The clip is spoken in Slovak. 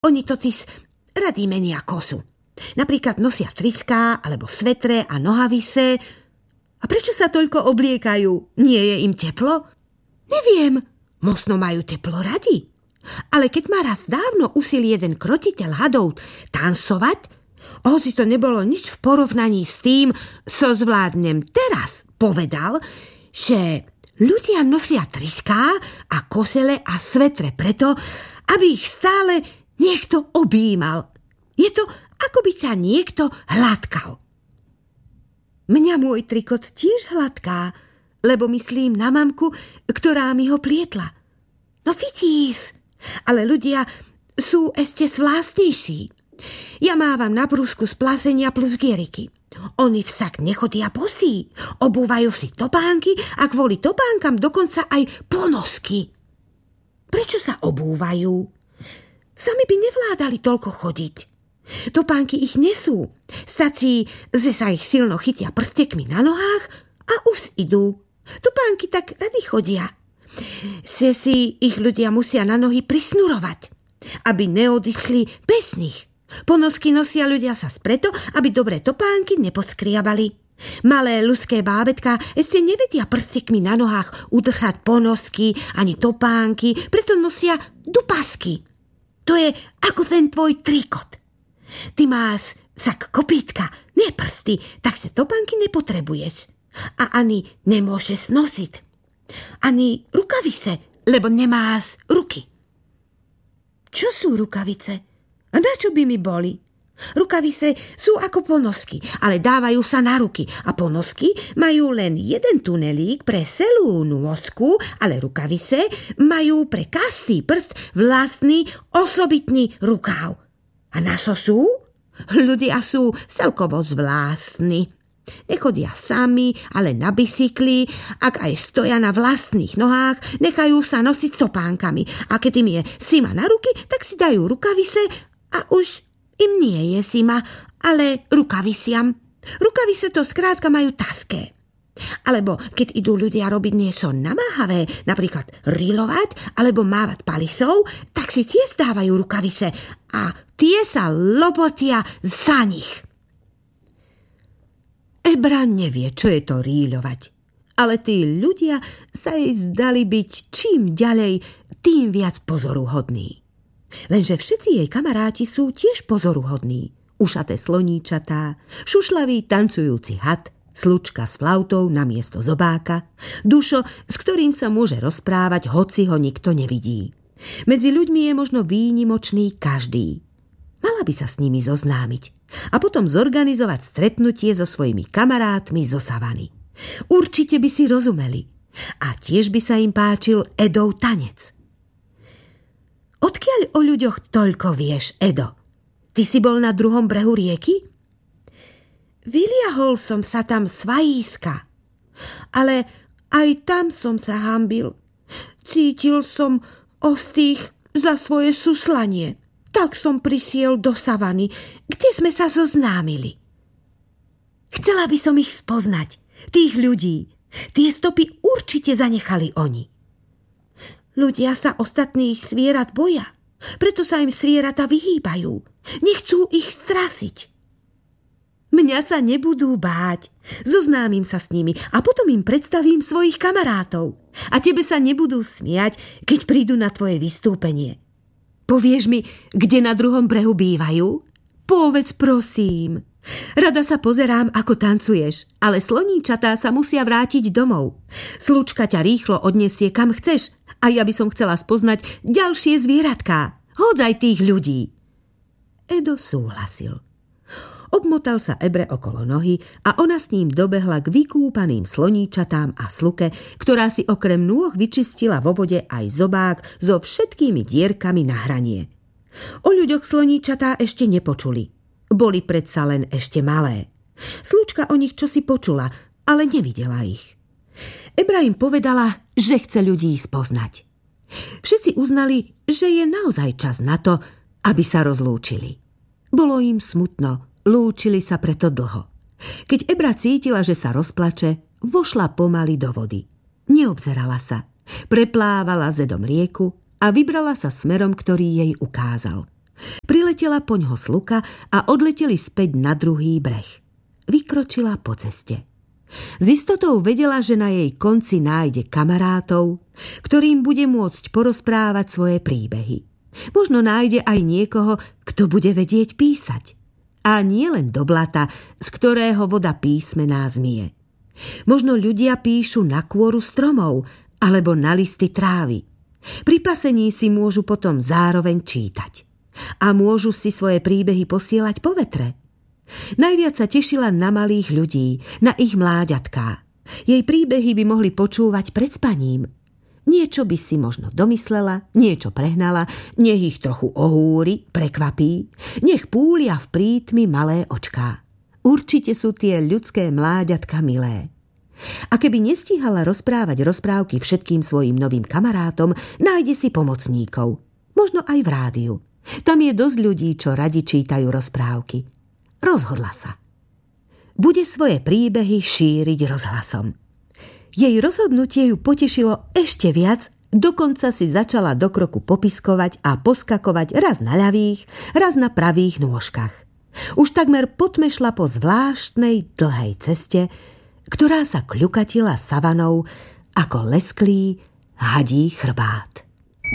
Oni totiž radi menia kosu. Napríklad nosia tryská alebo svetre a nohavise. A prečo sa toľko obliekajú? Nie je im teplo? Neviem, možno majú teplo radi. Ale keď ma raz dávno usil jeden krotiteľ hadov tancovať, hoci to nebolo nič v porovnaní s tým, čo zvládnem teraz, povedal, že ľudia nosia tryská a kosele a svetre preto, aby ich stále niekto objímal. Je to, ako by sa niekto hladkal. Mňa môj trikot tiež hladká, lebo myslím na mamku, ktorá mi ho plietla. No vidíš, ale ľudia sú ešte zvláštnejší. Ja mávam na brúsku z plazenia plus gieriky. Oni však nechodia bosí, obúvajú si topánky a kvôli topánkam dokonca aj ponosky. Prečo sa obúvajú? Sami by nevládali toľko chodiť. Topánky ich nesú. Stačí, že sa ich silno chytia prstekmi na nohách a už idú. Topánky tak radi chodia. Že si ich ľudia musia na nohy prisnurovať, aby neodišli bez nich. Ponosky nosia ľudia sa preto, aby dobré topánky neposkriabali. Malé ľudské bábetka ešte nevedia prstekmi na nohách udržať ponosky ani topánky, preto nosia dupasky. To je ako ten tvoj trikot. Ty máš však kopítka, nie prsty, takže topánky nepotrebuješ. A ani nemôžeš nosiť. Ani rukavice, lebo nemáš ruky. Čo sú rukavice? A na čo by mi boli? Rukavice sú ako ponosky, ale dávajú sa na ruky. A ponosky majú len jeden tunelík pre celú nôžku, ale rukavice majú pre každý prst vlastný osobitný rukáv. A na čo sú? Ľudia sú celkovo zvláštni. Nechodia sami, ale na bicykli, ak aj stoja na vlastných nohách, nechajú sa nosiť topánkami. A keď im je zima na ruky, tak si dajú rukavice a už im nie je zima, ale rukaviciam. Rukavice to skrátka majú taské. Alebo keď idú ľudia robiť niečo namáhavé, napríklad rilovať alebo mávať palisou, tak si tiež dávajú rukavice a tie sa lobotia za nich. Ebra nevie, čo je to ríľovať, ale tí ľudia sa jej zdali byť čím ďalej, tým viac pozoruhodní. Lenže všetci jej kamaráti sú tiež pozoruhodní. Ušaté sloníčatá, šušľavý tancujúci had, slučka s flautou namiesto zobáka, Dušo, s ktorým sa môže rozprávať, hoci ho nikto nevidí. Medzi ľuďmi je možno výnimočný každý. Mala by sa s nimi zoznámiť a potom zorganizovať stretnutie so svojimi kamarátmi zo savany. Určite by si rozumeli a tiež by sa im páčil Edov tanec. Odkiaľ o ľuďoch toľko vieš, Edo? Ty si bol na druhom brehu rieky? Vyliahol som sa tam z vajíska, ale aj tam som sa hanbil. Cítil som ostých za svoje suslanie. Tak som prisiel do savany, kde sme sa zoznámili. Chcela by som ich spoznať, tých ľudí. Tie stopy určite zanechali oni. Ľudia sa ostatných zvierat boja, preto sa im zvieratá vyhýbajú. Nechcú ich strasiť. Mňa sa nebudú báť. Zoznámim sa s nimi a potom im predstavím svojich kamarátov. A tebe sa nebudú smiať, keď prídu na tvoje vystúpenie. Povieš mi, kde na druhom brehu bývajú? Povedz, prosím. Rada sa pozerám, ako tancuješ, ale sloníčatá sa musia vrátiť domov. Slučka ťa rýchlo odnesie, kam chceš, a ja by som chcela spoznať ďalšie zvieratká. Hodzaj tých ľudí. Edo súhlasil. Obmotal sa Ebre okolo nohy a ona s ním dobehla k vykúpaným sloníčatám a sluke, ktorá si okrem nôh vyčistila vo vode aj zobák so všetkými dierkami na hranie. O ľuďoch sloníčatá ešte nepočuli. Boli predsa len ešte malé. Slučka o nich čosi počula, ale nevidela ich. Ebra im povedala, že chce ľudí spoznať. Všetci uznali, že je naozaj čas na to, aby sa rozlúčili. Bolo im smutno. Lúčili sa preto dlho. Keď Ebra cítila, že sa rozplače, vošla pomaly do vody. Neobzerala sa. Preplávala zedom rieku a vybrala sa smerom, ktorý jej ukázal. Priletela poňho sluka a odleteli späť na druhý breh. Vykročila po ceste. S istotou vedela, že na jej konci nájde kamarátov, ktorým bude môcť porozprávať svoje príbehy. Možno nájde aj niekoho, kto bude vedieť písať. A nie len do blata, z ktorého voda písmená zmije. Možno ľudia píšu na kôru stromov alebo na listy trávy. Pri pasení si môžu potom zároveň čítať. A môžu si svoje príbehy posielať po vetre. Najviac sa tešila na malých ľudí, na ich mláďatká. Jej príbehy by mohli počúvať pred spaním. Niečo by si možno domyslela, niečo prehnala, nech ich trochu ohúri, prekvapí, nech púlia v prítmi malé očká. Určite sú tie ľudské mláďatka milé. A keby nestíhala rozprávať rozprávky všetkým svojim novým kamarátom, nájde si pomocníkov. Možno aj v rádiu. Tam je dosť ľudí, čo radi čítajú rozprávky. Rozhodla sa. Bude svoje príbehy šíriť rozhlasom. Jej rozhodnutie ju potešilo ešte viac, dokonca si začala do kroku popiskovať a poskakovať raz na ľavých, raz na pravých nôžkach. Už takmer potmešla po zvláštnej dlhej ceste, ktorá sa kľukatila savanou ako lesklý hadí chrbát.